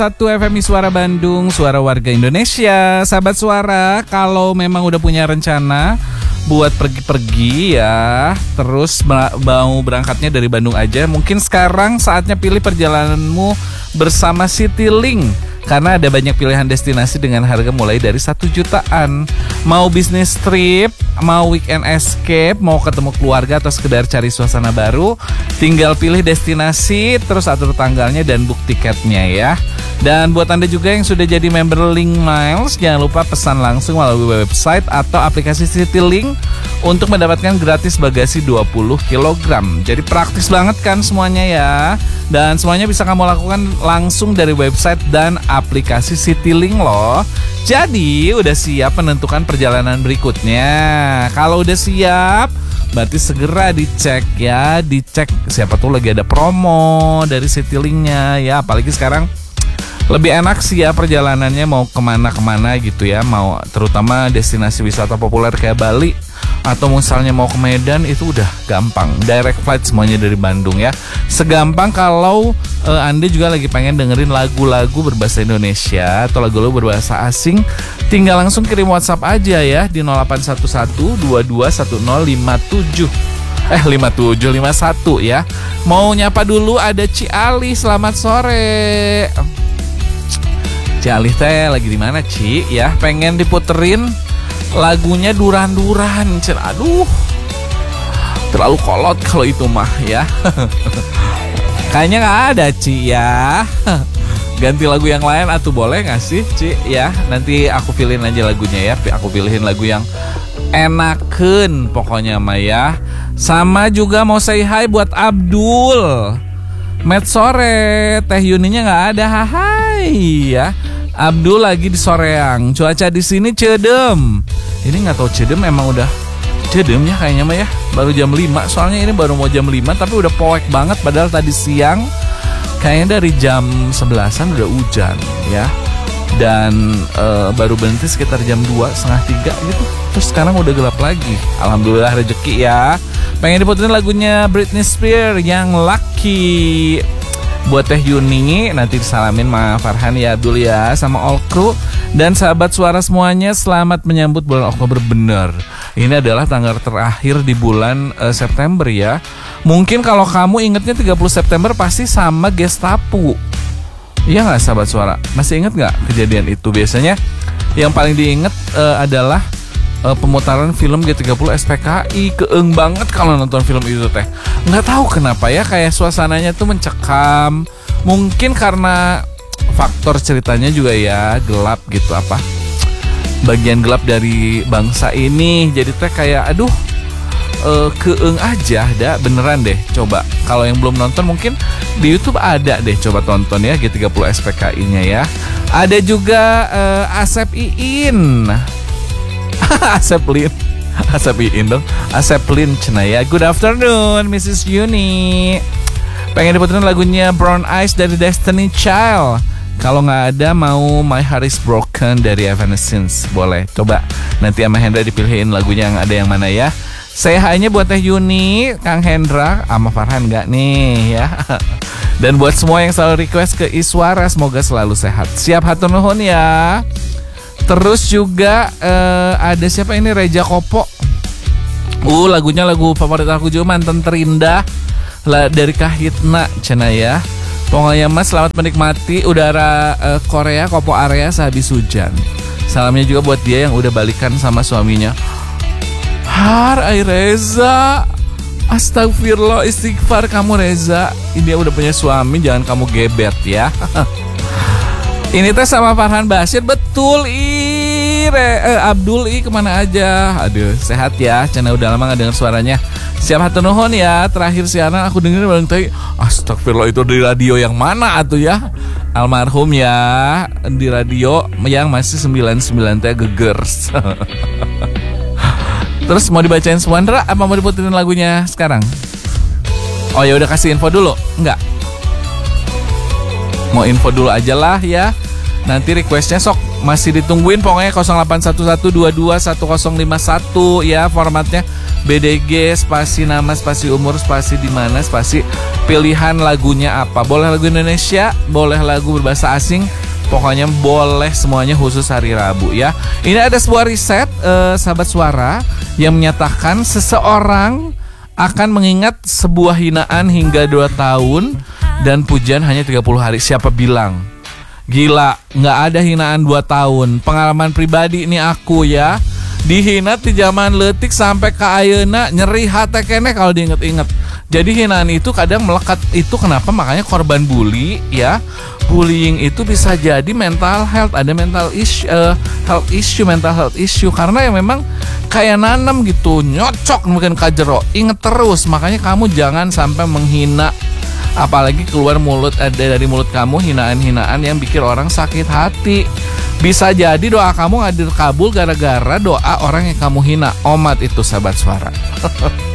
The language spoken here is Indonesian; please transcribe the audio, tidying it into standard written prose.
FMI Suara Bandung, suara warga Indonesia. Sahabat Suara, kalau memang udah punya rencana buat pergi-pergi ya, terus mau berangkatnya dari Bandung aja, mungkin sekarang saatnya pilih perjalananmu bersama Citylink. Karena ada banyak pilihan destinasi dengan harga mulai dari 1 jutaan. Mau bisnis trip, mau weekend escape, mau ketemu keluarga atau sekedar cari suasana baru, tinggal pilih destinasi, terus atur tanggalnya dan book tiketnya ya. Dan buat Anda juga yang sudah jadi member Link Miles, jangan lupa pesan langsung melalui website atau aplikasi Citylink untuk mendapatkan gratis bagasi 20 kg. Jadi praktis banget kan semuanya ya. Dan semuanya bisa kamu lakukan langsung dari website dan aplikasi Citylink loh. Jadi udah siap menentukan perjalanan berikutnya. Kalau udah siap, berarti segera dicek ya. Dicek siapa tuh lagi ada promo dari Citylink-nya ya. Apalagi sekarang lebih enak sih ya perjalanannya, mau kemana-kemana gitu ya. Mau terutama destinasi wisata populer kayak Bali, atau misalnya mau ke Medan, itu udah gampang. Direct flight semuanya dari Bandung ya. Segampang kalau Anda juga lagi pengen dengerin lagu-lagu berbahasa Indonesia atau lagu-lagu berbahasa asing, tinggal langsung kirim WhatsApp aja ya di 0811221057 ya. Mau nyapa dulu, ada Ci Ali, selamat sore. Ci Ali teh lagi di mana Ci ya? Pengen diputerin lagunya Duran-Duran. Aduh, terlalu kolot kalau itu mah ya. Kayaknya nggak ada Ci ya. Ganti lagu yang lain atuh, boleh nggak sih Ci ya? Nanti aku pilihin aja lagunya ya. Aku pilihin lagu yang enaken pokoknya mah ya. Sama juga mau say hi buat Abdul. Met sore, Teh Yuninya nggak ada, hai ya. Abdul lagi di Soreang. Cuaca di sini cedem. Ini nggak tahu cedem emang udah cedem ya kayaknya mah ya. Baru jam 5, soalnya ini baru mau jam 5 tapi udah poek banget. Padahal tadi siang kayaknya dari jam 11-an udah hujan ya. Dan baru berhenti sekitar jam 2, setengah 3 gitu. Terus sekarang udah gelap lagi. Alhamdulillah rezeki ya. Pengen diputerin lagunya Britney Spears yang Lucky. Buat Teh Yuni nanti disalamin sama Farhan ya, Abdul ya, sama all crew. Dan sahabat Suara semuanya, selamat menyambut bulan Oktober. Bener, ini adalah tanggal terakhir di bulan September ya. Mungkin kalau kamu ingetnya 30 September pasti sama Gestapo. Iya gak sahabat Suara? Masih inget gak kejadian itu? Biasanya yang paling diinget adalah pemutaran film G30 SPKI. Keeng banget kalau nonton film itu teh. Nggak tahu kenapa ya, kayak suasananya tuh mencekam. Mungkin karena faktor ceritanya juga ya gelap gitu, apa bagian gelap dari bangsa ini. Jadi teh kayak aduh keeng aja dah, beneran deh. Coba kalau yang belum nonton mungkin di YouTube ada deh, coba tonton ya G30 SPKI-nya ya. Ada juga Asep Iin. Asep Iin dong. Asep Lin cenaya. Good afternoon Mrs. Yuni. Pengen diputerin lagunya Brown Eyes dari Destiny Child. Kalau nggak ada mau My Heart Is Broken dari Evanescence. Boleh. Coba nanti sama Hendra dipilihin lagunya yang ada yang mana ya. Saya hanya buat Teh Yuni, Kang Hendra, sama Farhan nggak nih ya. Dan buat semua yang selalu request ke Iswara, semoga selalu sehat. Siap, hatur nuhun ya. Terus juga ada siapa ini, Reja Kopo. Lagunya lagu favorit aku juga, Mantan Terindah dari Kahitna cena ya. Pokoknya mas, selamat menikmati udara Korea, Kopo area sehabis hujan. Salamnya juga buat dia yang udah balikan sama suaminya. Reza, astagfirullah, istighfar kamu Reza. Ini dia udah punya suami, jangan kamu gebet ya. Ini teh sama Farhan Basir, betul. Abdul kemana aja? Aduh, sehat ya. Channel udah lama gak denger suaranya. Siap, hatur nuhun ya. Terakhir siaran aku dengerin bareng tadi. Astagfirullah, itu di radio yang mana atuh ya? Almarhum ya, di radio yang masih 99 teh gegers. Terus mau dibacain semua Ndra, apa mau diputerin lagunya sekarang? Oh ya udah, kasih info dulu. Enggak. Mau info dulu aja lah ya. Nanti requestnya sok masih ditungguin. Pokoknya 0811221051 ya formatnya. BDG spasi nama spasi umur spasi di mana spasi pilihan lagunya apa. Boleh lagu Indonesia, boleh lagu berbahasa asing, pokoknya boleh semuanya khusus hari Rabu ya. Ini ada sebuah riset sahabat suara yang menyatakan seseorang akan mengingat sebuah hinaan hingga 2 tahun dan pujian hanya 30 hari. Siapa bilang? Gila, gak ada hinaan 2 tahun. Pengalaman pribadi ini aku ya. Dihina di zaman letik sampai ke ayeuna nyeri hati kene kalau diinget-inget. Jadi hinaan itu kadang melekat. Itu kenapa makanya korban bully ya. Bullying itu bisa jadi mental health, ada mental health issue karena yang memang kayak nanam gitu, nyocok mungkin kajero. Ingat terus, makanya kamu jangan sampai menghina, apalagi keluar mulut dari mulut kamu hinaan-hinaan yang bikin orang sakit hati. Bisa jadi doa kamu nggak dikabul gara-gara doa orang yang kamu hina. Omat itu sahabat suara.